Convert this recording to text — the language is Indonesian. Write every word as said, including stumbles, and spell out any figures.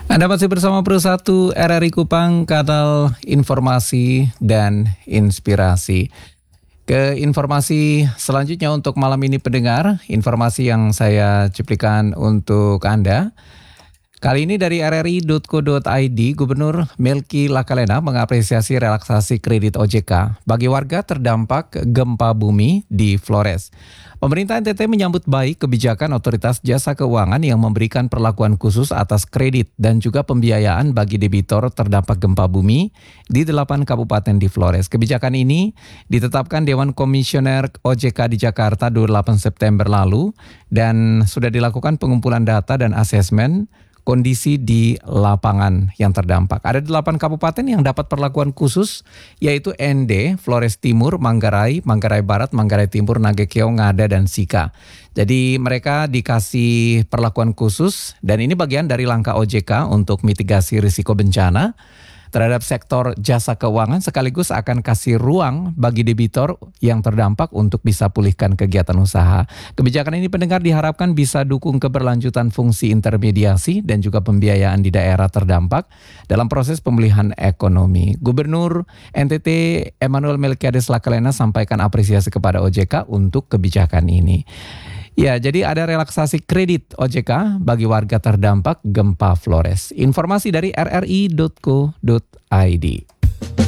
Anda masih bersama Pro satu R R I Kupang, kanal informasi dan inspirasi. Ke informasi selanjutnya untuk malam ini pendengar, informasi yang saya cuplikan untuk Anda. Kali ini dari r r i titik co titik i d, Gubernur Melky Lakalena mengapresiasi relaksasi kredit O J K bagi warga terdampak gempa bumi di Flores. Pemerintah N T T menyambut baik kebijakan Otoritas Jasa Keuangan yang memberikan perlakuan khusus atas kredit dan juga pembiayaan bagi debitor terdampak gempa bumi di delapan kabupaten di Flores. Kebijakan ini ditetapkan Dewan Komisioner O J K di Jakarta dua puluh delapan September lalu dan sudah dilakukan pengumpulan data dan asesmen kondisi di lapangan yang terdampak. Ada delapan kabupaten yang dapat perlakuan khusus, yaitu N D, Flores Timur, Manggarai, Manggarai Barat, Manggarai Timur, Nagekeo, Ngada, dan Sika. Jadi mereka dikasih perlakuan khusus dan ini bagian dari langkah O J K untuk mitigasi risiko bencana terhadap sektor jasa keuangan, sekaligus akan kasih ruang bagi debitor yang terdampak untuk bisa pulihkan kegiatan usaha. Kebijakan ini pendengar diharapkan bisa dukung keberlanjutan fungsi intermediasi dan juga pembiayaan di daerah terdampak dalam proses pemulihan ekonomi. Gubernur N T T Emmanuel Melkiades Lakalena sampaikan apresiasi kepada O J K untuk kebijakan ini. Ya, jadi ada relaksasi kredit O J K bagi warga terdampak gempa Flores. Informasi dari r r i titik co titik i d.